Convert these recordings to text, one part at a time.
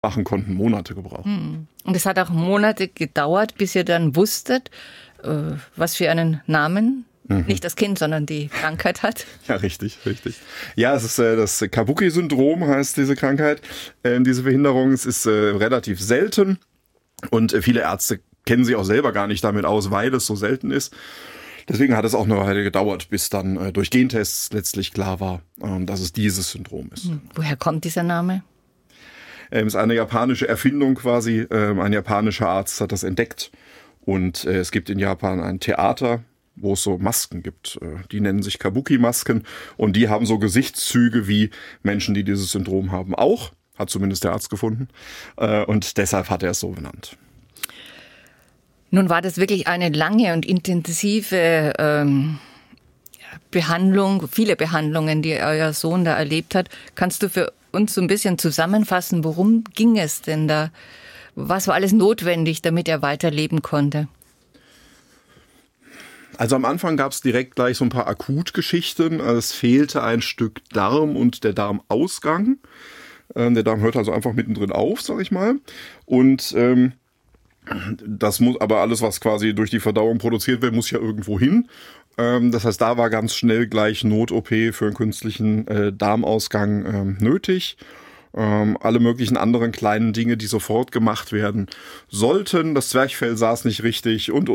machen konnten, Monate gebraucht. Und es hat auch Monate gedauert, bis ihr dann wusstet, was für einen Namen nicht das Kind, sondern die Krankheit hat. Ja, richtig. Ja, es ist das Kabuki-Syndrom, heißt diese Krankheit, diese Behinderung. Es ist relativ selten und viele Ärzte kennen sich auch selber gar nicht damit aus, weil es so selten ist. Deswegen hat es auch eine Weile gedauert, bis dann durch Gentests letztlich klar war, dass es dieses Syndrom ist. Woher kommt dieser Name? Ist eine japanische Erfindung quasi. Ein japanischer Arzt hat das entdeckt. Und es gibt in Japan ein Theater, wo es so Masken gibt. Die nennen sich Kabuki-Masken. Und die haben so Gesichtszüge wie Menschen, die dieses Syndrom haben, auch. Hat zumindest der Arzt gefunden. Und deshalb hat er es so benannt. Nun war das wirklich eine lange und intensive Behandlung, viele Behandlungen, die euer Sohn da erlebt hat. Kannst du für uns so ein bisschen zusammenfassen, worum ging es denn da? Was war alles notwendig, damit er weiterleben konnte? Also am Anfang gab es direkt gleich so ein paar Akutgeschichten. Also es fehlte ein Stück Darm und der Darmausgang. Der Darm hört also einfach mittendrin auf, sag ich mal. Und das muss aber alles, was quasi durch die Verdauung produziert wird, muss ja irgendwo hin. Das heißt, da war ganz schnell gleich Not-OP für einen künstlichen Darmausgang nötig. Alle möglichen anderen kleinen Dinge, die sofort gemacht werden sollten. Das Zwerchfell saß nicht richtig und.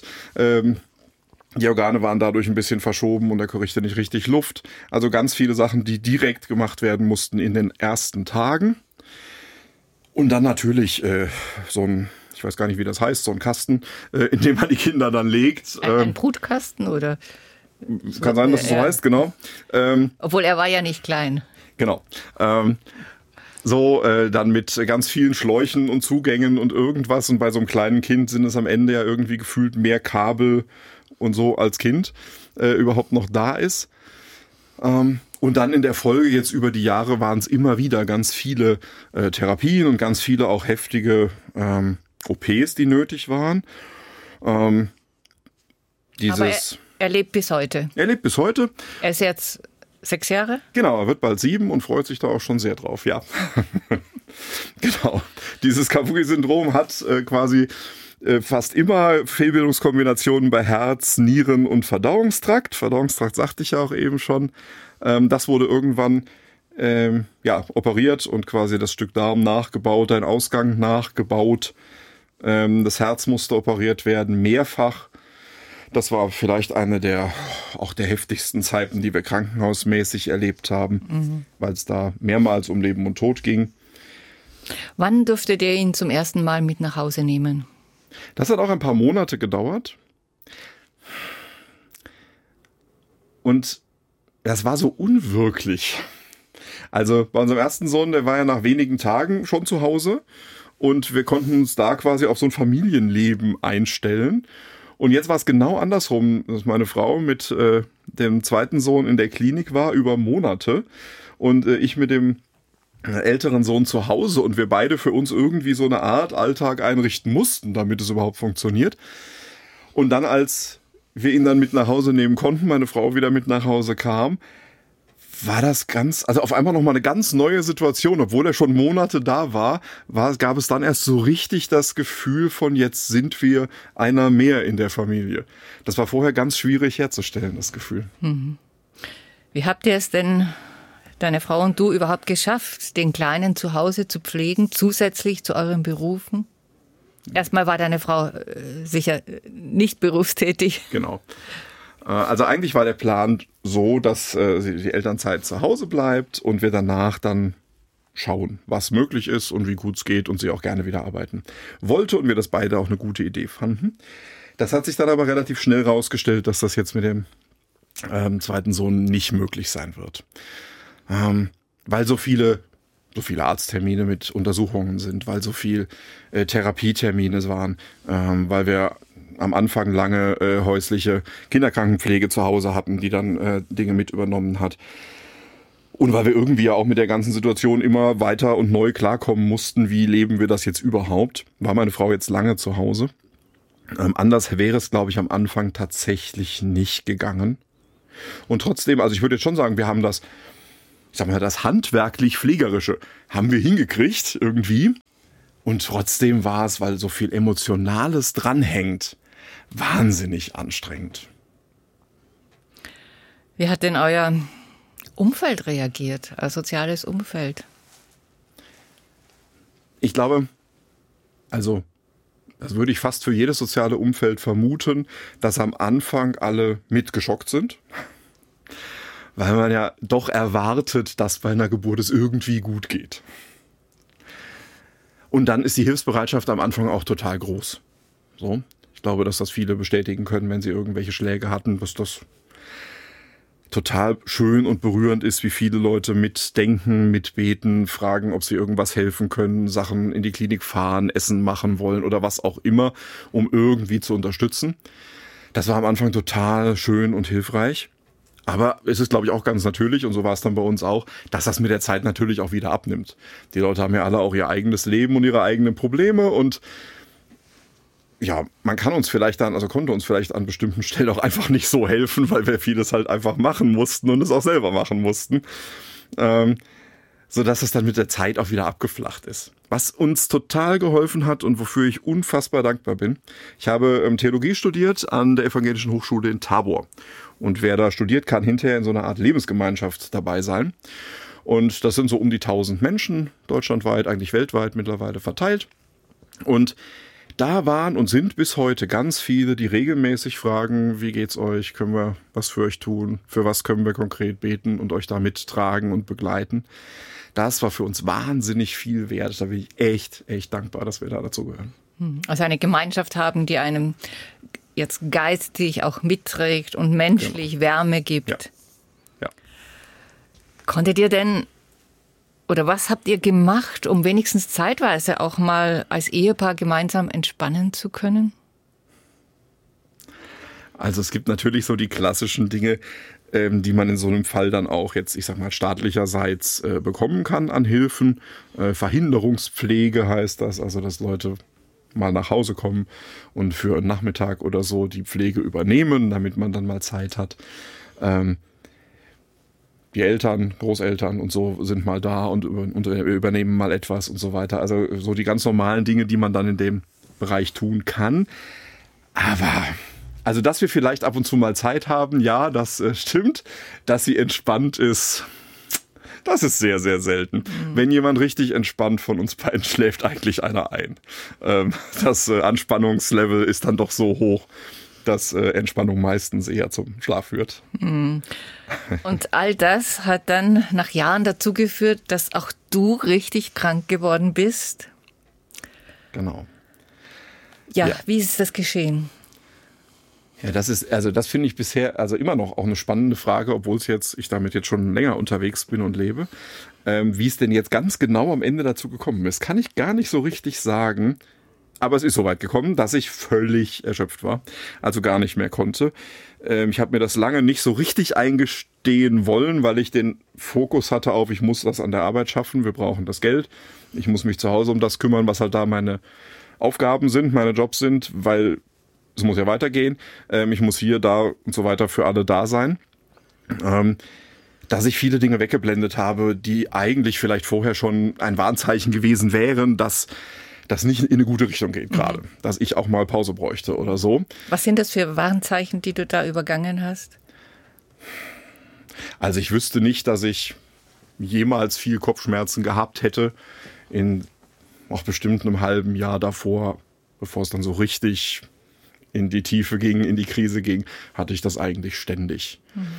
Die Organe waren dadurch ein bisschen verschoben und er kriegte nicht richtig Luft. Also ganz viele Sachen, die direkt gemacht werden mussten in den ersten Tagen. Und dann natürlich so ein, ich weiß gar nicht, wie das heißt, so ein Kasten, in dem man die Kinder dann legt. Ein Brutkasten oder? Kann sein, dass es so heißt, genau. Obwohl er war ja nicht klein. Genau. Dann mit ganz vielen Schläuchen und Zugängen und irgendwas. Und bei so einem kleinen Kind sind es am Ende ja irgendwie gefühlt mehr Kabel und so als Kind überhaupt noch da ist. Und dann in der Folge jetzt über die Jahre waren es immer wieder ganz viele Therapien und ganz viele auch heftige OPs, die nötig waren. Aber er lebt bis heute. Er lebt bis heute. Er ist jetzt 6 Jahre? Genau, er wird bald 7 und freut sich da auch schon sehr drauf, ja. Genau. Dieses Kabuki-Syndrom hat quasi fast immer Fehlbildungskombinationen bei Herz, Nieren und Verdauungstrakt. Verdauungstrakt sagte ich ja auch eben schon. Das wurde irgendwann operiert und quasi das Stück Darm nachgebaut, ein Ausgang nachgebaut. Das Herz musste operiert werden, mehrfach. Das war vielleicht eine der heftigsten Zeiten, die wir krankenhausmäßig erlebt haben, weil es da mehrmals um Leben und Tod ging. Wann durftet ihr ihn zum ersten Mal mit nach Hause nehmen? Das hat auch ein paar Monate gedauert. Und das war so unwirklich. Also bei unserem ersten Sohn, der war ja nach wenigen Tagen schon zu Hause und wir konnten uns da quasi auf so ein Familienleben einstellen. Und jetzt war es genau andersrum, dass meine Frau mit dem zweiten Sohn in der Klinik war über Monate und ich mit dem älteren Sohn zu Hause und wir beide für uns irgendwie so eine Art Alltag einrichten mussten, damit es überhaupt funktioniert. Und dann, als wir ihn dann mit nach Hause nehmen konnten, meine Frau wieder mit nach Hause kam, war das auf einmal nochmal eine ganz neue Situation. Obwohl er schon Monate da war, gab es dann erst so richtig das Gefühl von, jetzt sind wir einer mehr in der Familie. Das war vorher ganz schwierig herzustellen, das Gefühl. Wie habt ihr es denn, deine Frau und du, überhaupt geschafft, den Kleinen zu Hause zu pflegen, zusätzlich zu euren Berufen? Erstmal war deine Frau sicher nicht berufstätig. Genau. Also eigentlich war der Plan so, dass die Elternzeit zu Hause bleibt und wir danach dann schauen, was möglich ist und wie gut es geht und sie auch gerne wieder arbeiten wollte und wir das beide auch eine gute Idee fanden. Das hat sich dann aber relativ schnell rausgestellt, dass das jetzt mit dem zweiten Sohn nicht möglich sein wird. Weil so viele Arzttermine mit Untersuchungen sind, weil so viel Therapietermine waren, weil wir am Anfang lange häusliche Kinderkrankenpflege zu Hause hatten, die dann Dinge mit übernommen hat. Und weil wir irgendwie ja auch mit der ganzen Situation immer weiter und neu klarkommen mussten, wie leben wir das jetzt überhaupt, war meine Frau jetzt lange zu Hause. Anders wäre es, glaube ich, am Anfang tatsächlich nicht gegangen. Und trotzdem, also ich würde jetzt schon sagen, wir haben das ich sag mal, das handwerklich-pflegerische haben wir hingekriegt irgendwie. Und trotzdem war es, weil so viel Emotionales dranhängt, wahnsinnig anstrengend. Wie hat denn euer Umfeld reagiert, euer soziales Umfeld? Ich glaube, also das würde ich fast für jedes soziale Umfeld vermuten, dass am Anfang alle mitgeschockt sind. Weil man ja doch erwartet, dass bei einer Geburt es irgendwie gut geht. Und dann ist die Hilfsbereitschaft am Anfang auch total groß. So, ich glaube, dass das viele bestätigen können, wenn sie irgendwelche Schläge hatten, dass das total schön und berührend ist, wie viele Leute mitdenken, mitbeten, fragen, ob sie irgendwas helfen können, Sachen in die Klinik fahren, Essen machen wollen oder was auch immer, um irgendwie zu unterstützen. Das war am Anfang total schön und hilfreich. Aber es ist, glaube ich, auch ganz natürlich, und so war es dann bei uns auch, dass das mit der Zeit natürlich auch wieder abnimmt. Die Leute haben ja alle auch ihr eigenes Leben und ihre eigenen Probleme und ja, man kann uns vielleicht dann, also konnte uns vielleicht an bestimmten Stellen auch einfach nicht so helfen, weil wir vieles halt einfach machen mussten und es auch selber machen mussten. Sodass es dann mit der Zeit auch wieder abgeflacht ist. Was uns total geholfen hat und wofür ich unfassbar dankbar bin. Ich habe Theologie studiert an der Evangelischen Hochschule in Tabor. Und wer da studiert, kann hinterher in so einer Art Lebensgemeinschaft dabei sein. Und das sind so um die 1000 Menschen, deutschlandweit, eigentlich weltweit mittlerweile verteilt. Und da waren und sind bis heute ganz viele, die regelmäßig fragen, wie geht's euch, können wir was für euch tun, für was können wir konkret beten und euch da mittragen und begleiten. Das war für uns wahnsinnig viel wert. Da bin ich echt dankbar, dass wir da dazugehören. Also eine Gemeinschaft haben, die einem jetzt geistig auch mitträgt und menschlich Wärme gibt. Ja. Konntet ihr denn, oder was habt ihr gemacht, um wenigstens zeitweise auch mal als Ehepaar gemeinsam entspannen zu können? Also es gibt natürlich so die klassischen Dinge, die man in so einem Fall dann auch jetzt, ich sag mal, staatlicherseits bekommen kann an Hilfen. Verhinderungspflege heißt das, also dass Leute mal nach Hause kommen und für einen Nachmittag oder so die Pflege übernehmen, damit man dann mal Zeit hat. Die Eltern, Großeltern und so sind mal da und übernehmen mal etwas und so weiter. Also so die ganz normalen Dinge, die man dann in dem Bereich tun kann. Aber also, dass wir vielleicht ab und zu mal Zeit haben, ja, das stimmt. Dass sie entspannt ist, das ist sehr, sehr selten. Wenn jemand richtig entspannt von uns beiden schläft eigentlich einer ein. Das Anspannungslevel ist dann doch so hoch, dass Entspannung meistens eher zum Schlaf führt. Und all das hat dann nach Jahren dazu geführt, dass auch du richtig krank geworden bist. Genau. Ja, wie ist das geschehen? Ja, das finde ich bisher immer noch auch eine spannende Frage, obwohl ich damit jetzt schon länger unterwegs bin und lebe. Wie es denn jetzt ganz genau am Ende dazu gekommen ist, kann ich gar nicht so richtig sagen. Aber es ist so weit gekommen, dass ich völlig erschöpft war, also gar nicht mehr konnte. Ich habe mir das lange nicht so richtig eingestehen wollen, weil ich den Fokus hatte auf, ich muss das an der Arbeit schaffen, wir brauchen das Geld. Ich muss mich zu Hause um das kümmern, was halt da meine Aufgaben sind, meine Jobs sind, weil es muss ja weitergehen. Ich muss hier, da und so weiter für alle da sein. Dass ich viele Dinge weggeblendet habe, die eigentlich vielleicht vorher schon ein Warnzeichen gewesen wären, dass das nicht in eine gute Richtung geht gerade. Dass ich auch mal Pause bräuchte oder so. Was sind das für Warnzeichen, die du da übergangen hast? Also ich wüsste nicht, dass ich jemals viel Kopfschmerzen gehabt hätte. In auch bestimmt einem halben Jahr davor, bevor es dann so richtig in die Tiefe ging, in die Krise ging, hatte ich das eigentlich ständig.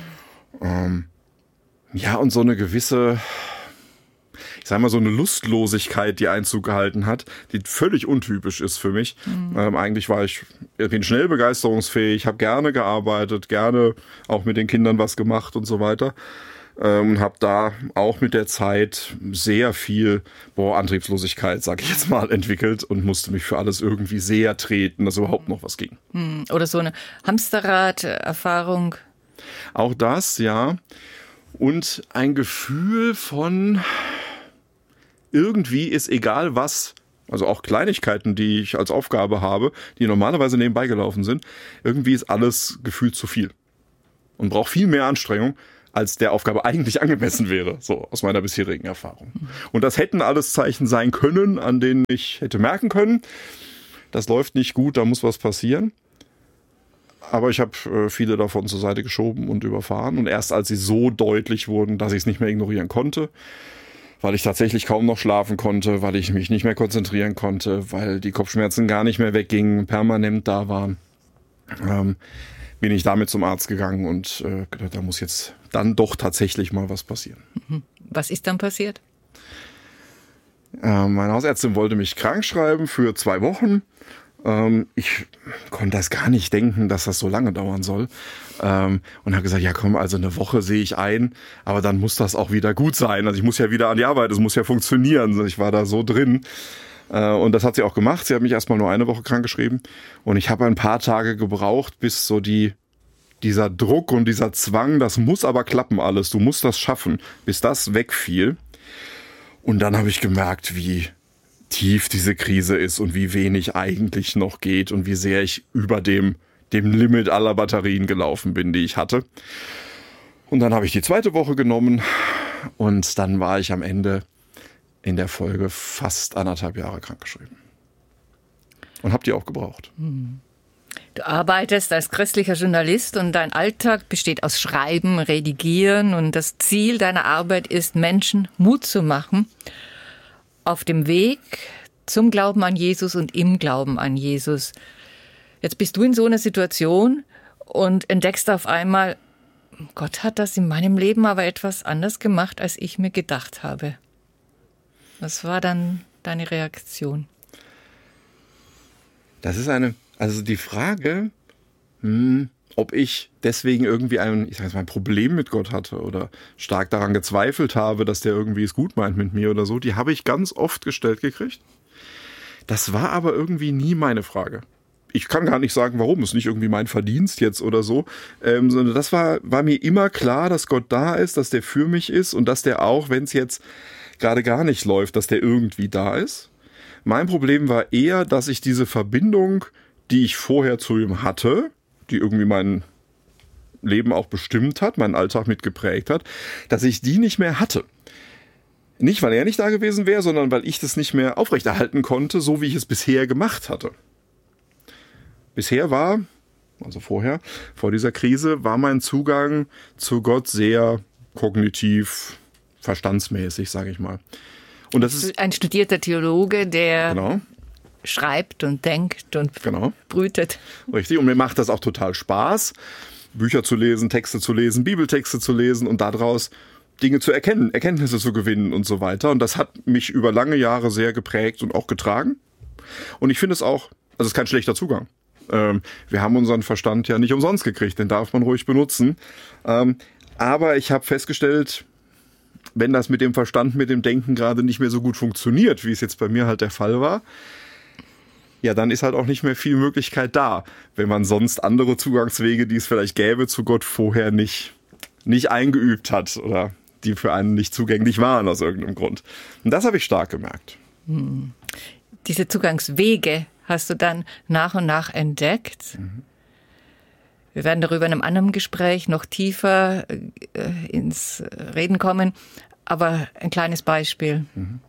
Ja, und so eine gewisse, ich sag mal, so eine Lustlosigkeit, die Einzug gehalten hat, die völlig untypisch ist für mich. Eigentlich bin schnell begeisterungsfähig, habe gerne gearbeitet, gerne auch mit den Kindern was gemacht und so weiter. Und habe da auch mit der Zeit sehr viel Antriebslosigkeit, sag ich jetzt mal, entwickelt und musste mich für alles irgendwie sehr treten, dass überhaupt noch was ging. Oder so eine Hamsterrad-Erfahrung. Auch das, ja. Und ein Gefühl von irgendwie ist egal was, also auch Kleinigkeiten, die ich als Aufgabe habe, die normalerweise nebenbei gelaufen sind, irgendwie ist alles gefühlt zu viel und braucht viel mehr Anstrengung, als der Aufgabe eigentlich angemessen wäre, so aus meiner bisherigen Erfahrung. Und das hätten alles Zeichen sein können, an denen ich hätte merken können, das läuft nicht gut, da muss was passieren. Aber ich habe viele davon zur Seite geschoben und überfahren. Und erst als sie so deutlich wurden, dass ich es nicht mehr ignorieren konnte, weil ich tatsächlich kaum noch schlafen konnte, weil ich mich nicht mehr konzentrieren konnte, weil die Kopfschmerzen gar nicht mehr weggingen, permanent da waren, bin ich damit zum Arzt gegangen und da muss jetzt dann doch tatsächlich mal was passieren. Was ist dann passiert? Meine Hausärztin wollte mich krank schreiben für 2 Wochen. Ich konnte das gar nicht denken, dass das so lange dauern soll. Und habe gesagt, ja komm, also eine Woche sehe ich ein, aber dann muss das auch wieder gut sein. Also ich muss ja wieder an die Arbeit, es muss ja funktionieren. Ich war da so drin. Und das hat sie auch gemacht. Sie hat mich erstmal nur 1 Woche krank geschrieben. Und ich habe ein paar Tage gebraucht, bis so dieser Druck und dieser Zwang, das muss aber klappen alles, du musst das schaffen, bis das wegfiel. Und dann habe ich gemerkt, wie tief diese Krise ist und wie wenig eigentlich noch geht und wie sehr ich über dem Limit aller Batterien gelaufen bin, die ich hatte. Und dann habe ich die 2. Woche genommen und dann war ich am Ende in der Folge fast 1,5 Jahre krankgeschrieben. Und habe die auch gebraucht. Du arbeitest als christlicher Journalist und dein Alltag besteht aus Schreiben, Redigieren und das Ziel deiner Arbeit ist, Menschen Mut zu machen auf dem Weg zum Glauben an Jesus und im Glauben an Jesus. Jetzt bist du in so einer Situation und entdeckst auf einmal, Gott hat das in meinem Leben aber etwas anders gemacht, als ich mir gedacht habe. Was war dann deine Reaktion? Das ist also die Frage, ob ich deswegen irgendwie ein Problem mit Gott hatte oder stark daran gezweifelt habe, dass der irgendwie es gut meint mit mir oder so, die habe ich ganz oft gestellt gekriegt. Das war aber irgendwie nie meine Frage. Ich kann gar nicht sagen, warum, es ist nicht irgendwie mein Verdienst jetzt oder so, sondern das war mir immer klar, dass Gott da ist, dass der für mich ist und dass der auch, wenn es jetzt gerade gar nicht läuft, dass der irgendwie da ist. Mein Problem war eher, dass ich diese Verbindung, die ich vorher zu ihm hatte, die irgendwie mein Leben auch bestimmt hat, meinen Alltag mitgeprägt hat, dass ich die nicht mehr hatte. Nicht, weil er nicht da gewesen wäre, sondern weil ich das nicht mehr aufrechterhalten konnte, so wie ich es bisher gemacht hatte. Bisher war, also vor dieser Krise, war mein Zugang zu Gott sehr kognitiv, verstandsmäßig, sage ich mal. Und das ist ein studierter Theologe, der genau. schreibt und denkt und brütet. Richtig, und mir macht das auch total Spaß, Bücher zu lesen, Texte zu lesen, Bibeltexte zu lesen und daraus Dinge zu erkennen, Erkenntnisse zu gewinnen und so weiter. Und das hat mich über lange Jahre sehr geprägt und auch getragen. Und ich finde es auch, also es ist kein schlechter Zugang. Wir haben unseren Verstand ja nicht umsonst gekriegt, den darf man ruhig benutzen. Aber ich habe festgestellt, wenn das mit dem Verstand, mit dem Denken gerade nicht mehr so gut funktioniert, wie es jetzt bei mir halt der Fall war, ja, dann ist halt auch nicht mehr viel Möglichkeit da, wenn man sonst andere Zugangswege, die es vielleicht gäbe, zu Gott vorher nicht eingeübt hat oder die für einen nicht zugänglich waren aus irgendeinem Grund. Und das habe ich stark gemerkt. Diese Zugangswege hast du dann nach und nach entdeckt. Wir werden darüber in einem anderen Gespräch noch tiefer ins Reden kommen, aber ein kleines Beispiel.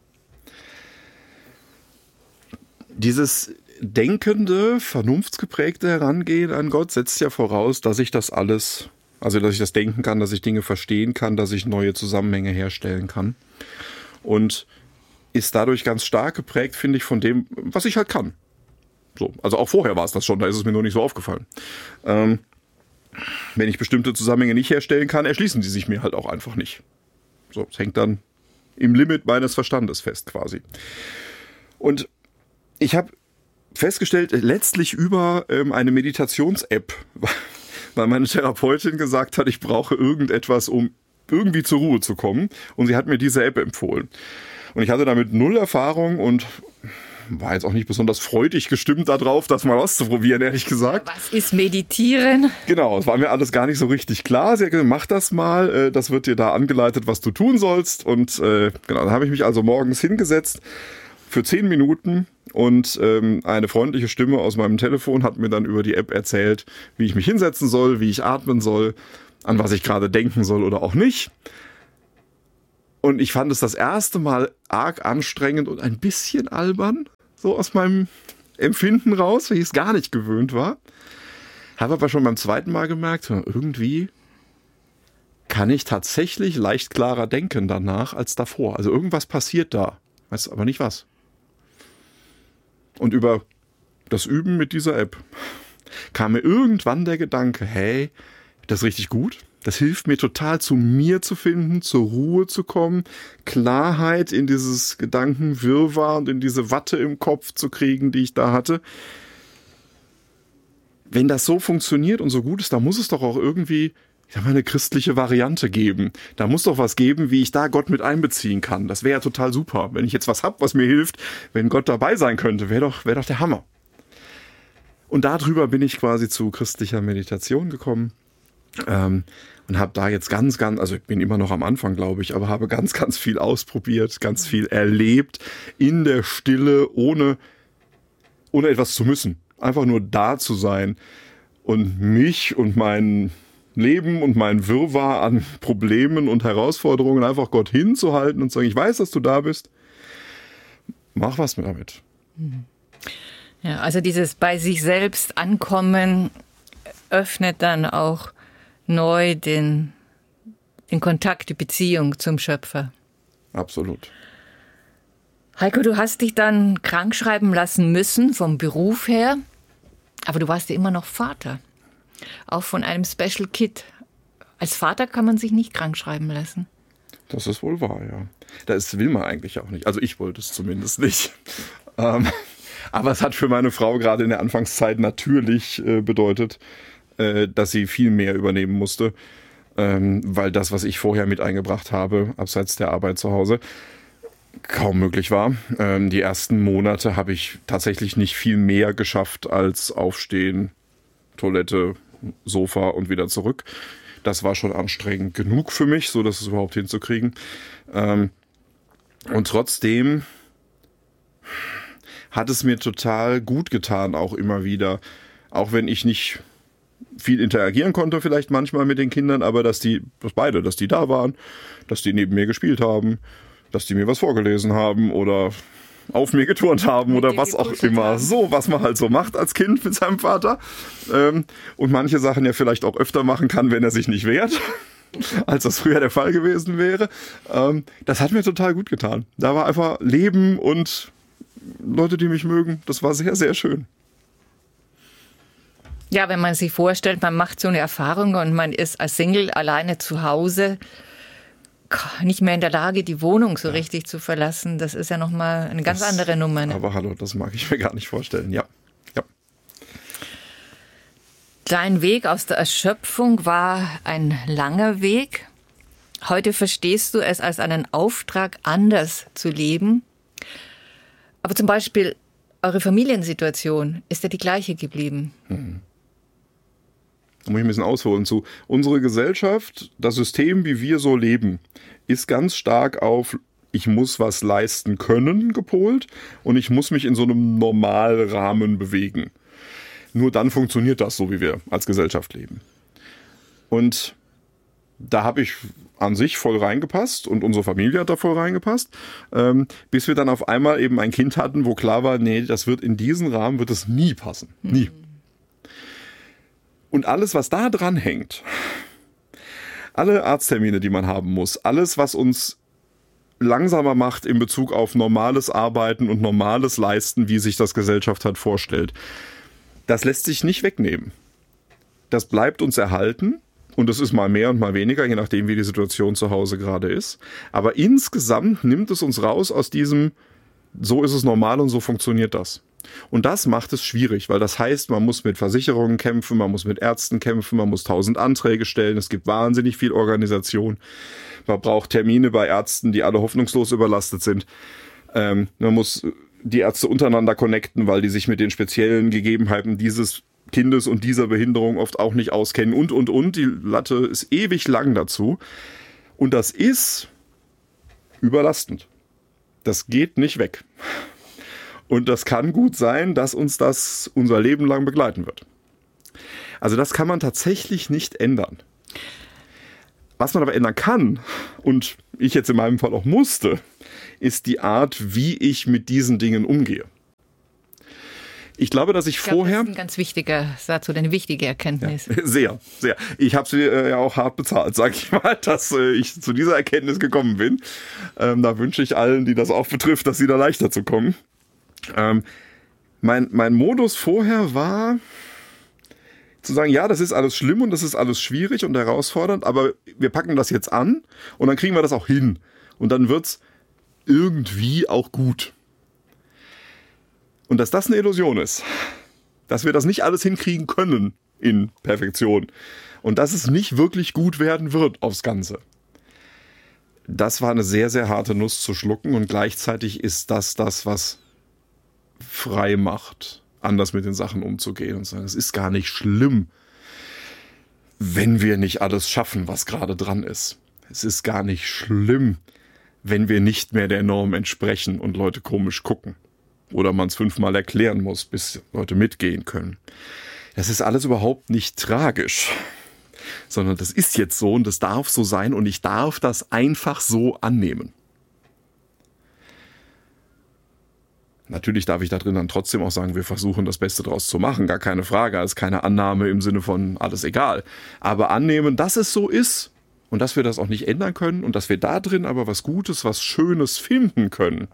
Dieses denkende, vernunftsgeprägte Herangehen an Gott setzt ja voraus, dass ich das alles, also dass ich das denken kann, dass ich Dinge verstehen kann, dass ich neue Zusammenhänge herstellen kann. Und ist dadurch ganz stark geprägt, finde ich, von dem, was ich halt kann. So, also auch vorher war es das schon, da ist es mir nur nicht so aufgefallen. Wenn ich bestimmte Zusammenhänge nicht herstellen kann, erschließen die sich mir halt auch einfach nicht. So, es hängt dann im Limit meines Verstandes fest quasi. Und ich habe festgestellt, letztlich über eine Meditations-App, weil meine Therapeutin gesagt hat, ich brauche irgendetwas, um irgendwie zur Ruhe zu kommen. Und sie hat mir diese App empfohlen. Und ich hatte damit 0 Erfahrung und war jetzt auch nicht besonders freudig gestimmt darauf, das mal auszuprobieren, ehrlich gesagt. Was ist Meditieren? Genau, es war mir alles gar nicht so richtig klar. Sie hat gesagt, mach das mal, das wird dir da angeleitet, was du tun sollst. Und genau, dann habe ich mich also morgens hingesetzt für 10 Minuten und eine freundliche Stimme aus meinem Telefon hat mir dann über die App erzählt, wie ich mich hinsetzen soll, wie ich atmen soll. an was ich gerade denken soll oder auch nicht. Und ich fand es das erste Mal arg anstrengend und ein bisschen albern, so aus meinem Empfinden raus, weil ich es gar nicht gewöhnt war. Habe aber schon beim zweiten Mal gemerkt, irgendwie kann ich tatsächlich leicht klarer denken danach als davor. Also irgendwas passiert da, weiß aber nicht was. Und über das Üben mit dieser App kam mir irgendwann der Gedanke, hey, das ist richtig gut. Das hilft mir total, zu mir zu finden, zur Ruhe zu kommen, Klarheit in dieses Gedankenwirrwarr und in diese Watte im Kopf zu kriegen, die ich da hatte. Wenn das so funktioniert und so gut ist, dann muss es doch auch irgendwie, ich sag mal, eine christliche Variante geben. Da muss doch was geben, wie ich da Gott mit einbeziehen kann. Das wäre ja total super. Wenn ich jetzt was habe, was mir hilft, wenn Gott dabei sein könnte, wäre doch der Hammer. Und darüber bin ich quasi zu christlicher Meditation gekommen. Und habe da jetzt also ich bin immer noch am Anfang, glaube ich, aber habe ganz, ganz viel ausprobiert, ganz viel erlebt, in der Stille, ohne etwas zu müssen. Einfach nur da zu sein und mich und mein Leben und mein Wirrwarr an Problemen und Herausforderungen einfach Gott hinzuhalten und zu sagen, ich weiß, dass du da bist, mach was damit. Ja, also dieses bei sich selbst ankommen öffnet dann auch neu den Kontakt, die Beziehung zum Schöpfer. Absolut. Heiko, du hast dich dann krank schreiben lassen müssen, vom Beruf her, aber du warst ja immer noch Vater, auch von einem Special Kid. Als Vater kann man sich nicht krank schreiben lassen. Das ist wohl wahr, ja. Das will man eigentlich auch nicht. Also ich wollte es zumindest nicht. Aber es hat für meine Frau gerade in der Anfangszeit natürlich bedeutet, dass sie viel mehr übernehmen musste, weil das, was ich vorher mit eingebracht habe, abseits der Arbeit zu Hause, kaum möglich war. Die ersten Monate habe ich tatsächlich nicht viel mehr geschafft als aufstehen, Toilette, Sofa und wieder zurück. Das war schon anstrengend genug für mich, so das überhaupt hinzukriegen. Und trotzdem hat es mir total gut getan, auch immer wieder, auch wenn ich nicht viel interagieren konnte vielleicht manchmal mit den Kindern, aber dass die da waren, dass die neben mir gespielt haben, dass die mir was vorgelesen haben oder auf mir geturnt haben oder was auch immer. So, was man halt so macht als Kind mit seinem Vater. Und manche Sachen ja vielleicht auch öfter machen kann, wenn er sich nicht wehrt, als das früher der Fall gewesen wäre. Das hat mir total gut getan. Da war einfach Leben und Leute, die mich mögen. Das war sehr, sehr schön. Ja, wenn man sich vorstellt, man macht so eine Erfahrung und man ist als Single alleine zu Hause, nicht mehr in der Lage, die Wohnung so richtig zu verlassen. Das ist ja nochmal eine ganz andere Nummer. Ne? Aber hallo, das mag ich mir gar nicht vorstellen, ja. Dein Weg aus der Erschöpfung war ein langer Weg. Heute verstehst du es als einen Auftrag, anders zu leben. Aber zum Beispiel eure Familiensituation ist ja die gleiche geblieben. Da muss ich ein bisschen ausholen zu. Unsere Gesellschaft, das System, wie wir so leben, ist ganz stark auf ich muss was leisten können gepolt und ich muss mich in so einem Normalrahmen bewegen. Nur dann funktioniert das, so wie wir als Gesellschaft leben. Und da habe ich an sich voll reingepasst und unsere Familie hat da voll reingepasst, bis wir dann auf einmal eben ein Kind hatten, wo klar war, nee, das wird in diesen Rahmen wird es nie passen. Nie. Und alles, was da dran hängt, alle Arzttermine, die man haben muss, alles, was uns langsamer macht in Bezug auf normales Arbeiten und normales Leisten, wie sich das Gesellschaft halt vorstellt, das lässt sich nicht wegnehmen. Das bleibt uns erhalten und es ist mal mehr und mal weniger, je nachdem, wie die Situation zu Hause gerade ist. Aber insgesamt nimmt es uns raus aus diesem, so ist es normal und so funktioniert das. Und das macht es schwierig, weil das heißt, man muss mit Versicherungen kämpfen, man muss mit Ärzten kämpfen, man muss 1000 Anträge stellen, es gibt wahnsinnig viel Organisation. Man braucht Termine bei Ärzten, die alle hoffnungslos überlastet sind. Man muss die Ärzte untereinander connecten, weil die sich mit den speziellen Gegebenheiten dieses Kindes und dieser Behinderung oft auch nicht auskennen und. Die Latte ist ewig lang dazu. Und das ist überlastend. Das geht nicht weg. Und das kann gut sein, dass uns das unser Leben lang begleiten wird. Also das kann man tatsächlich nicht ändern. Was man aber ändern kann, und ich jetzt in meinem Fall auch musste, ist die Art, wie ich mit diesen Dingen umgehe. Ich glaube, dass ich vorher... Das ist ein ganz wichtiger Satz oder eine wichtige Erkenntnis. Ja, sehr, sehr. Ich habe sie ja auch hart bezahlt, sage ich mal, dass ich zu dieser Erkenntnis gekommen bin. Da wünsche ich allen, die das auch betrifft, dass sie da leichter zu kommen. Mein Modus vorher war... zu sagen, ja, das ist alles schlimm und das ist alles schwierig und herausfordernd, aber wir packen das jetzt an und dann kriegen wir das auch hin. Und dann wird's irgendwie auch gut. Und dass das eine Illusion ist, dass wir das nicht alles hinkriegen können in Perfektion und dass es nicht wirklich gut werden wird aufs Ganze. Das war eine sehr, sehr harte Nuss zu schlucken und gleichzeitig ist das, was frei macht, anders mit den Sachen umzugehen und zu sagen, es ist gar nicht schlimm, wenn wir nicht alles schaffen, was gerade dran ist. Es ist gar nicht schlimm, wenn wir nicht mehr der Norm entsprechen und Leute komisch gucken. Oder man es 5-mal erklären muss, bis Leute mitgehen können. Das ist alles überhaupt nicht tragisch, sondern das ist jetzt so und das darf so sein und ich darf das einfach so annehmen. Natürlich darf ich da drin dann trotzdem auch sagen, wir versuchen das Beste draus zu machen, gar keine Frage, das ist keine Annahme im Sinne von alles egal. Aber annehmen, dass es so ist und dass wir das auch nicht ändern können und dass wir da drin aber was Gutes, was Schönes finden können.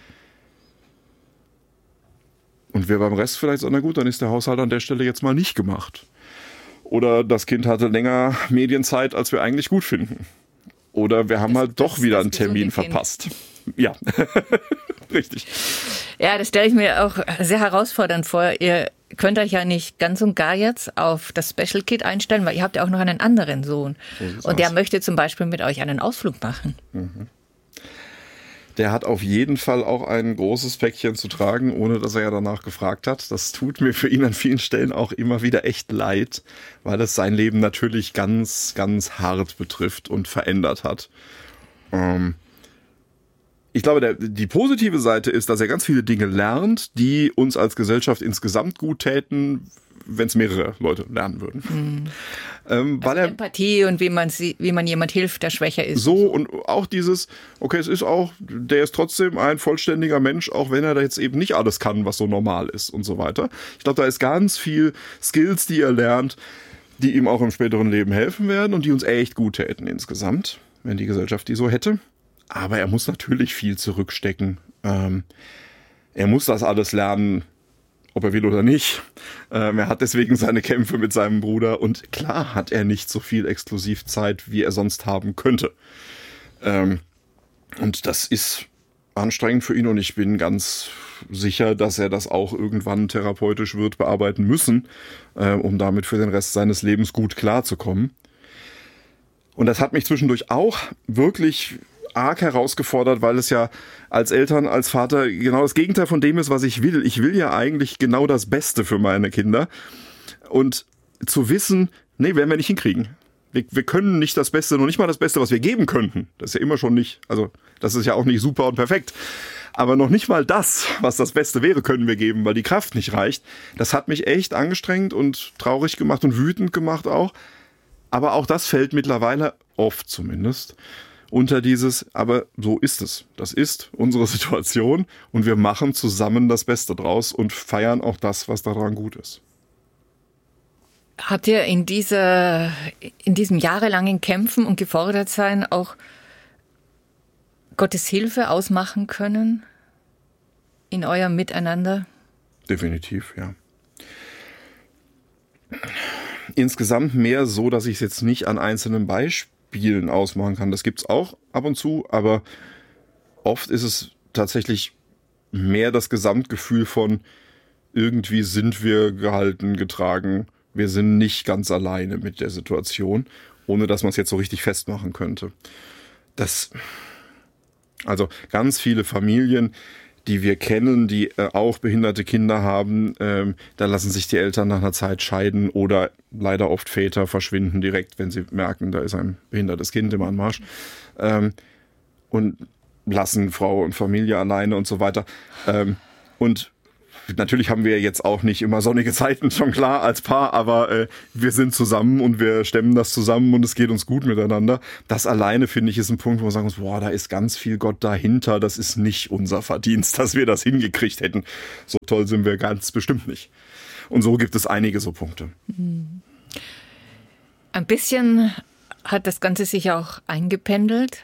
Und wir beim Rest vielleicht sagen, na gut, dann ist der Haushalt an der Stelle jetzt mal nicht gemacht. Oder das Kind hatte länger Medienzeit, als wir eigentlich gut finden. Oder wir haben halt doch wieder einen Termin verpasst. Ja, richtig. Ja, das stelle ich mir auch sehr herausfordernd vor. Ihr könnt euch ja nicht ganz und gar jetzt auf das Special Kid einstellen, weil ihr habt ja auch noch einen anderen Sohn. So und der möchte zum Beispiel mit euch einen Ausflug machen. Mhm. Der hat auf jeden Fall auch ein großes Päckchen zu tragen, ohne dass er ja danach gefragt hat. Das tut mir für ihn an vielen Stellen auch immer wieder echt leid, weil es sein Leben natürlich ganz, ganz hart betrifft und verändert hat. Ich glaube, die positive Seite ist, dass er ganz viele Dinge lernt, die uns als Gesellschaft insgesamt gut täten, wenn es mehrere Leute lernen würden. Weil Empathie und wie man jemand hilft, der schwächer ist. So und auch dieses, okay, es ist auch, der ist trotzdem ein vollständiger Mensch, auch wenn er da jetzt eben nicht alles kann, was so normal ist und so weiter. Ich glaube, da ist ganz viel Skills, die er lernt, die ihm auch im späteren Leben helfen werden und die uns echt gut täten insgesamt, wenn die Gesellschaft die so hätte. Aber er muss natürlich viel zurückstecken. Er muss das alles lernen, ob er will oder nicht. Er hat deswegen seine Kämpfe mit seinem Bruder und klar hat er nicht so viel Exklusivzeit, wie er sonst haben könnte. Und das ist anstrengend für ihn und ich bin ganz sicher, dass er das auch irgendwann therapeutisch wird bearbeiten müssen, um damit für den Rest seines Lebens gut klarzukommen. Und das hat mich zwischendurch auch wirklich arg herausgefordert, weil es ja als Eltern, als Vater genau das Gegenteil von dem ist, was ich will. Ich will ja eigentlich genau das Beste für meine Kinder. Und zu wissen, nee, werden wir nicht hinkriegen. Wir können nicht das Beste, noch nicht mal das Beste, was wir geben könnten. Das ist ja immer schon nicht, also das ist ja auch nicht super und perfekt. Aber noch nicht mal das, was das Beste wäre, können wir geben, weil die Kraft nicht reicht. Das hat mich echt angestrengt und traurig gemacht und wütend gemacht auch. Aber auch das fällt mittlerweile, oft zumindest, unter dieses, aber so ist es. Das ist unsere Situation und wir machen zusammen das Beste draus und feiern auch das, was daran gut ist. Habt ihr in diesem jahrelangen Kämpfen und Gefordertsein auch Gottes Hilfe ausmachen können in eurem Miteinander? Definitiv, ja. Insgesamt mehr so, dass ich es jetzt nicht an einzelnen Beispielen ausmachen kann. Das gibt's auch ab und zu, aber oft ist es tatsächlich mehr das Gesamtgefühl von irgendwie sind wir gehalten, getragen. Wir sind nicht ganz alleine mit der Situation, ohne dass man es jetzt so richtig festmachen könnte. Also ganz viele Familien, die wir kennen, die auch behinderte Kinder haben, da lassen sich die Eltern nach einer Zeit scheiden oder leider oft Väter verschwinden direkt, wenn sie merken, da ist ein behindertes Kind im Anmarsch, und lassen Frau und Familie alleine und so weiter. Und Natürlich haben wir jetzt auch nicht immer sonnige Zeiten, schon klar, als Paar, aber wir sind zusammen und wir stemmen das zusammen und es geht uns gut miteinander. Das alleine, finde ich, ist ein Punkt, wo wir sagen, boah, da ist ganz viel Gott dahinter. Das ist nicht unser Verdienst, dass wir das hingekriegt hätten. So toll sind wir ganz bestimmt nicht. Und so gibt es einige so Punkte. Ein bisschen hat das Ganze sich auch eingependelt.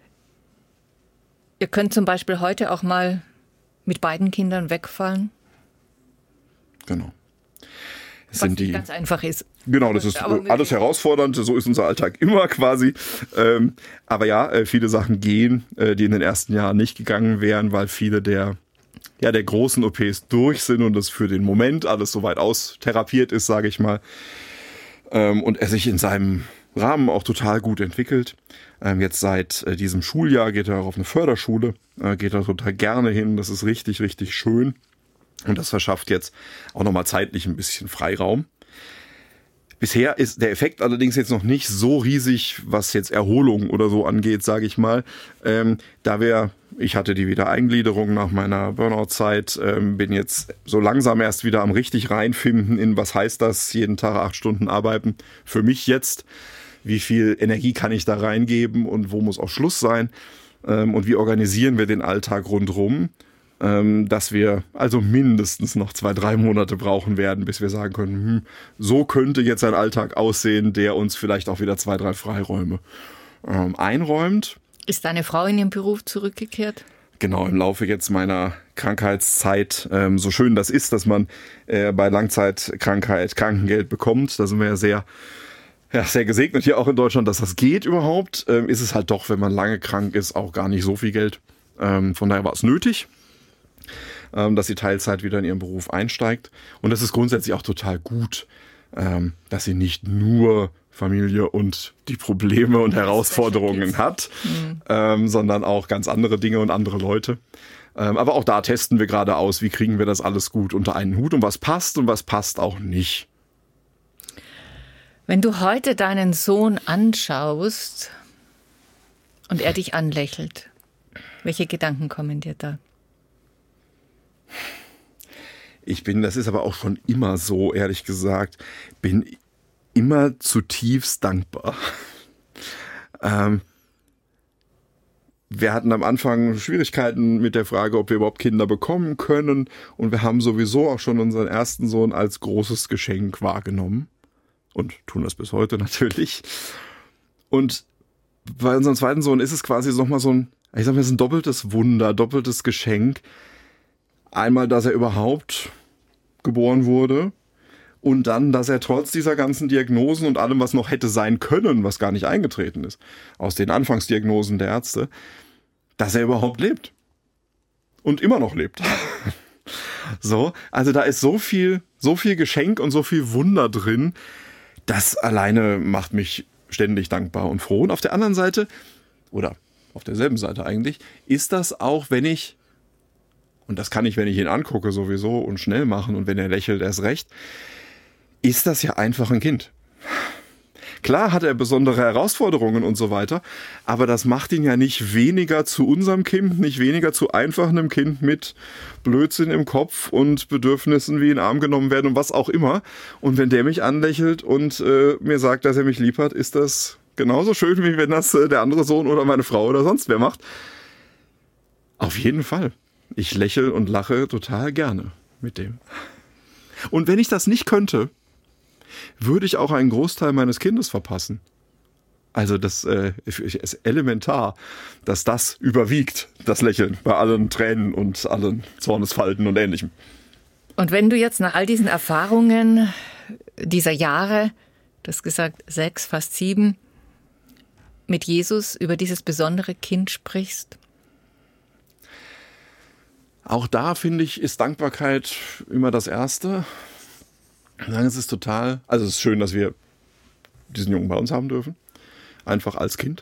Ihr könnt zum Beispiel heute auch mal mit beiden Kindern wegfallen. Genau. Was nicht ganz einfach ist. Genau, das ist alles herausfordernd. So ist unser Alltag immer quasi. Aber ja, viele Sachen gehen, die in den ersten Jahren nicht gegangen wären, weil viele der großen OPs durch sind und das für den Moment alles soweit austherapiert ist, sage ich mal. Und er sich in seinem Rahmen auch total gut entwickelt. Jetzt seit diesem Schuljahr geht er auch auf eine Förderschule, geht er total gerne hin. Das ist richtig, richtig schön. Und das verschafft jetzt auch nochmal zeitlich ein bisschen Freiraum. Bisher ist der Effekt allerdings jetzt noch nicht so riesig, was jetzt Erholung oder so angeht, sage ich mal. Ich hatte die Wiedereingliederung nach meiner Burnout-Zeit, bin jetzt so langsam erst wieder am richtig reinfinden in, was heißt das, jeden Tag 8 Stunden arbeiten. Für mich jetzt, wie viel Energie kann ich da reingeben und wo muss auch Schluss sein? Und wie organisieren wir den Alltag rundherum? Dass wir also mindestens noch 2-3 Monate brauchen werden, bis wir sagen können, so könnte jetzt ein Alltag aussehen, der uns vielleicht auch wieder 2-3 Freiräume einräumt. Ist deine Frau in ihren Beruf zurückgekehrt? Genau, im Laufe jetzt meiner Krankheitszeit, so schön das ist, dass man bei Langzeitkrankheit Krankengeld bekommt, da sind wir ja sehr gesegnet hier auch in Deutschland, dass das geht überhaupt, ist es halt doch, wenn man lange krank ist, auch gar nicht so viel Geld. Von daher war es nötig, dass sie Teilzeit wieder in ihren Beruf einsteigt. Und das ist grundsätzlich auch total gut, dass sie nicht nur Familie und die Probleme und Herausforderungen hat, sondern auch ganz andere Dinge und andere Leute. Aber auch da testen wir gerade aus, wie kriegen wir das alles gut unter einen Hut und was passt auch nicht. Wenn du heute deinen Sohn anschaust und er dich anlächelt, welche Gedanken kommen dir da? Das ist aber auch schon immer so, ehrlich gesagt, bin immer zutiefst dankbar. Wir hatten am Anfang Schwierigkeiten mit der Frage, ob wir überhaupt Kinder bekommen können. Und wir haben sowieso auch schon unseren ersten Sohn als großes Geschenk wahrgenommen. Und tun das bis heute natürlich. Und bei unserem zweiten Sohn ist es quasi nochmal so ein doppeltes Wunder, doppeltes Geschenk. Einmal, dass er überhaupt geboren wurde und dann, dass er trotz dieser ganzen Diagnosen und allem, was noch hätte sein können, was gar nicht eingetreten ist, aus den Anfangsdiagnosen der Ärzte, dass er überhaupt lebt. Und immer noch lebt. So, also da ist so viel Geschenk und so viel Wunder drin, das alleine macht mich ständig dankbar und froh. Und auf der anderen Seite, oder auf derselben Seite eigentlich, ist das auch, und das kann ich, wenn ich ihn angucke, sowieso und schnell machen und wenn er lächelt, erst recht, ist das ja einfach ein Kind. Klar hat er besondere Herausforderungen und so weiter, aber das macht ihn ja nicht weniger zu unserem Kind, nicht weniger zu einfach einem Kind mit Blödsinn im Kopf und Bedürfnissen wie in den Arm genommen werden und was auch immer. Und wenn der mich anlächelt und mir sagt, dass er mich lieb hat, ist das genauso schön, wie wenn das der andere Sohn oder meine Frau oder sonst wer macht. Auf jeden Fall. Ich lächle und lache total gerne mit dem. Und wenn ich das nicht könnte, würde ich auch einen Großteil meines Kindes verpassen. Also das ist elementar, dass das überwiegt, das Lächeln, bei allen Tränen und allen Zornesfalten und Ähnlichem. Und wenn du jetzt nach all diesen Erfahrungen dieser Jahre, du hast gesagt 6, fast 7, mit Jesus über dieses besondere Kind sprichst? Auch da, finde ich, ist Dankbarkeit immer das Erste. Es ist es ist schön, dass wir diesen Jungen bei uns haben dürfen. Einfach als Kind.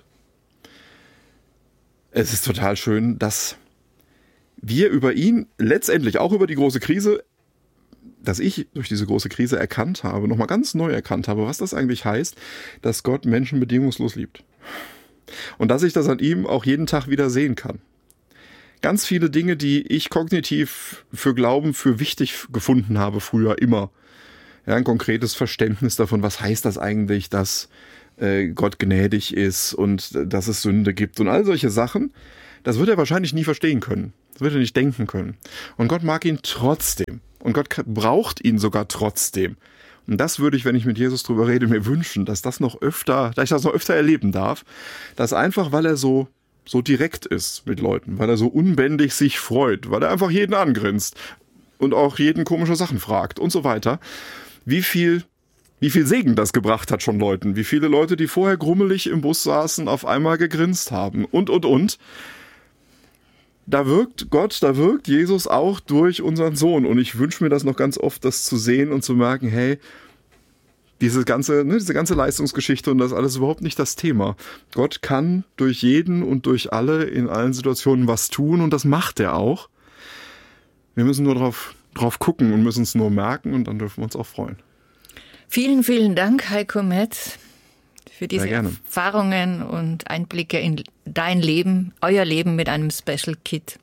Es ist total schön, dass wir über ihn letztendlich auch über die große Krise, dass ich durch diese große Krise erkannt habe, nochmal ganz neu erkannt habe, was das eigentlich heißt, dass Gott Menschen bedingungslos liebt. Und dass ich das an ihm auch jeden Tag wieder sehen kann. ganz viele Dinge, die ich kognitiv für Glauben für wichtig gefunden habe früher immer. Ja, ein konkretes Verständnis davon, was heißt das eigentlich, dass Gott gnädig ist und dass es Sünde gibt und all solche Sachen, das wird er wahrscheinlich nie verstehen können. Das wird er nicht denken können. Und Gott mag ihn trotzdem. Und Gott braucht ihn sogar trotzdem. Und das würde ich, wenn ich mit Jesus drüber rede, mir wünschen, dass ich das noch öfter erleben darf. Dass einfach, weil er so direkt ist mit Leuten, weil er so unbändig sich freut, weil er einfach jeden angrinst und auch jeden komische Sachen fragt und so weiter. Wie viel Segen das gebracht hat schon Leuten. Wie viele Leute, die vorher grummelig im Bus saßen, auf einmal gegrinst haben und. Da wirkt Gott, da wirkt Jesus auch durch unseren Sohn. Und ich wünsche mir das noch ganz oft, das zu sehen und zu merken, hey, diese ganze Leistungsgeschichte und das alles ist überhaupt nicht das Thema. Gott kann durch jeden und durch alle in allen Situationen was tun und das macht er auch. Wir müssen nur drauf gucken und müssen es nur merken und dann dürfen wir uns auch freuen. Vielen, vielen Dank, Heiko Metz, für diese Erfahrungen und Einblicke in dein Leben, euer Leben mit einem Special Kid.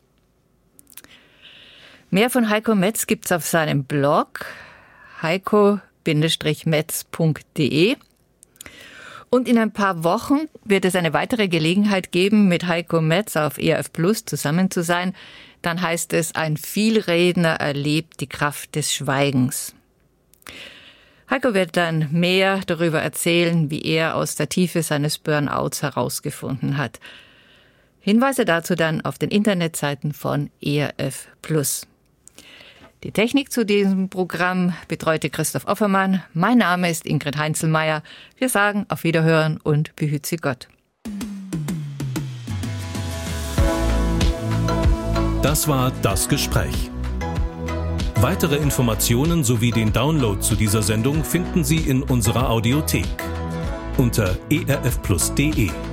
Mehr von Heiko Metz gibt's auf seinem Blog heiko-metz.de. Und in ein paar Wochen wird es eine weitere Gelegenheit geben, mit Heiko Metz auf ERF Plus zusammen zu sein. Dann heißt es, ein Vielredner erlebt die Kraft des Schweigens. Heiko wird dann mehr darüber erzählen, wie er aus der Tiefe seines Burnouts herausgefunden hat. Hinweise dazu dann auf den Internetseiten von ERF Plus. Die Technik zu diesem Programm betreute Christoph Offermann. Mein Name ist Ingrid Heinzelmeier. Wir sagen auf Wiederhören und behüt Sie Gott. Das war Das Gespräch. Weitere Informationen sowie den Download zu dieser Sendung finden Sie in unserer Audiothek unter erfplus.de.